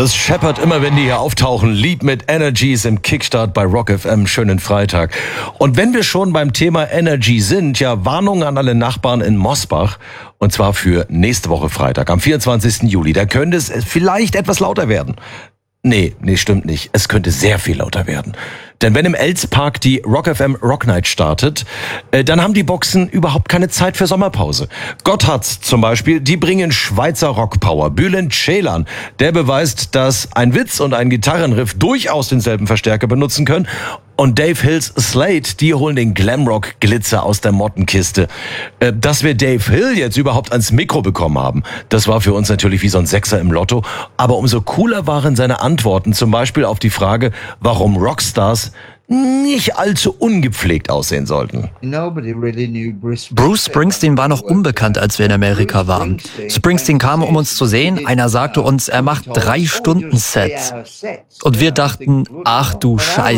Das scheppert immer, wenn die hier auftauchen. Lieb mit Energies im Kickstart bei Rock FM. Schönen Freitag. Und wenn wir schon beim Thema Energy sind, ja, Warnung an alle Nachbarn in Mosbach. Und zwar für nächste Woche Freitag, am 24. Juli. Da könnte es vielleicht etwas lauter werden. Nee, stimmt nicht. Es könnte sehr viel lauter werden. Denn wenn im Elspark die Rock FM Rock Night startet, dann haben die Boxen überhaupt keine Zeit für Sommerpause. Gotthard zum Beispiel, die bringen Schweizer Rockpower. Bülent Ceylan, der beweist, dass ein Witz und ein Gitarrenriff durchaus denselben Verstärker benutzen können. Und Dave Hills Slate, die holen den Glamrock-Glitzer aus der Mottenkiste. Dass wir Dave Hill jetzt überhaupt ans Mikro bekommen haben, das war für uns natürlich wie so ein Sechser im Lotto. Aber umso cooler waren seine Antworten, zum Beispiel auf die Frage, warum Rockstars nicht allzu ungepflegt aussehen sollten. Bruce Springsteen war noch unbekannt, als wir in Amerika waren. Springsteen kam, um uns zu sehen. Einer sagte uns, er macht 3-Stunden-Sets. Und wir dachten, ach du Scheiße.